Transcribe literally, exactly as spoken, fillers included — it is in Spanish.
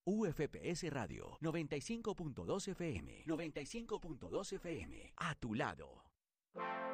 U F P S Radio noventa y cinco punto dos F M. noventa y cinco punto dos F M. A tu lado.